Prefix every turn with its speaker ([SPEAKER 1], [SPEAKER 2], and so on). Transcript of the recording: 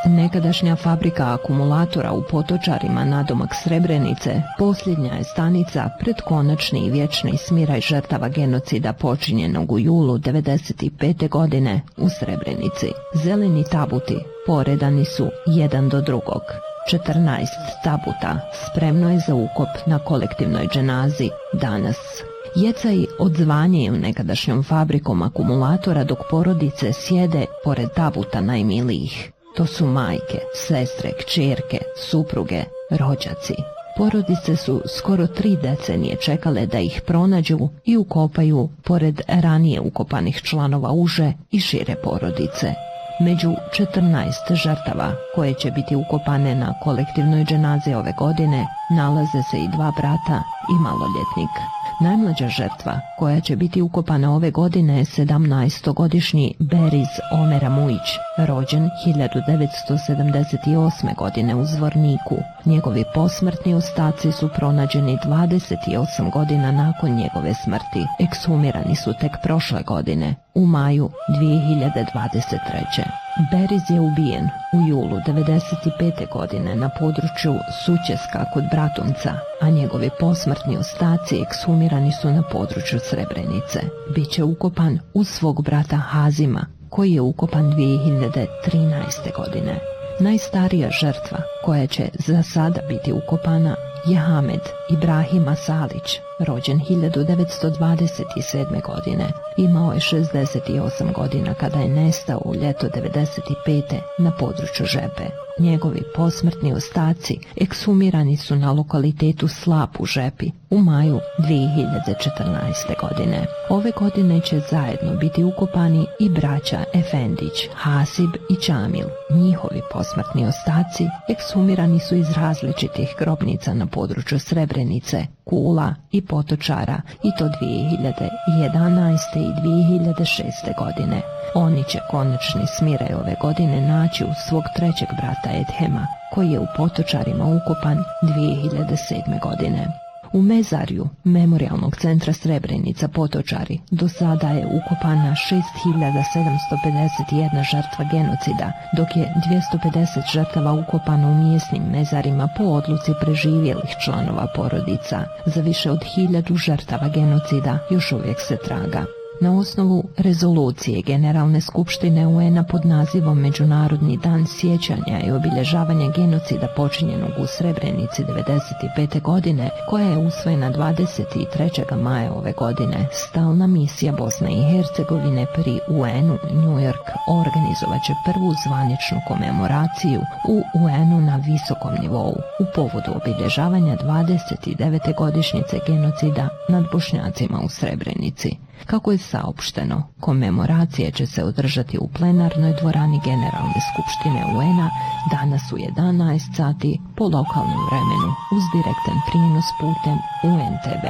[SPEAKER 1] Nekadašnja fabrika akumulatora u Potočarima nadomak Srebrenice posljednja je stanica pred konačni i vječni smiraj žrtava genocida počinjenog u julu 1995. godine u Srebrenici. Zeleni tabuti poredani su jedan do drugog. 14 tabuta spremno je za ukop na kolektivnoj dženazi danas. Jecaji odzvanjaju nekadašnjom fabrikom akumulatora dok porodice sjede pored tabuta najmilijih. To su majke, sestre, kćerke, supruge, rođaci. Porodice su skoro 3 decenije čekale da ih pronađu i ukopaju pored ranije ukopanih članova uže i šire porodice. Među 14 žrtava koje će biti ukopane na kolektivnoj dženazi ove godine nalaze se i 2 brata i maloljetnik. Najmlađa žrtva koja će biti ukopana ove godine je 17-godišnji Beriz Omer Mujić, rođen 1978. godine u Zvorniku. Njegovi posmrtni ostaci su pronađeni 28 godina nakon njegove smrti. Ekshumirani su tek prošle godine, u maju 2023. Beriz je ubijen u julu 1995. godine na području Sućeska kod Bratunca, a njegovi posmrtni ostaci ekshumirani su na području Srebrenice. Biće ukopan uz svog brata Hazima, koji je ukopan 2013. godine. Najstarija žrtva koja će za sada biti ukopana je Hamed Ibrahima Salić, rođen 1927. godine. Imao je 68 godina kada je nestao u ljeto 1995. na području Žepe. Njegovi posmrtni ostaci ekshumirani su na lokalitetu Slap u Žepi u maju 2014. godine. Ove godine će zajedno biti ukopani i braća Efendić, Hasib i Čamil. Njihovi posmrtni ostaci ekshumirani su iz različitih grobnica na području Srebrenice, Kula i Potočara, i to 2011. i 2006. godine. Oni će konačni smiraj ove godine naći u svog trećeg brata Edhema, koji je u Potočarima ukopan 2007. godine. U mezarju Memorijalnog centra Srebrenica Potočari do sada je ukopana 6751 žrtva genocida, dok je 250 žrtava ukopano u mjesnim mezarima po odluci preživjelih članova porodica. Za više od 1000 žrtava genocida još uvijek se traga. Na osnovu rezolucije Generalne skupštine UN-a pod nazivom Međunarodni dan sjećanja i obilježavanja genocida počinjenog u Srebrenici 1995. godine, koja je usvojena 23. maja ove godine, stalna misija Bosne i Hercegovine pri UN-u New York organizovat će prvu zvaničnu komemoraciju u UN-u na visokom nivou u povodu obilježavanja 29. godišnjice genocida nad Bošnjacima u Srebrenici. Kako je saopšteno, komemoracije će se održati u plenarnoj dvorani Generalne skupštine UN-a danas u 11 sati po lokalnom vremenu uz direktan prijenos putem UNTV.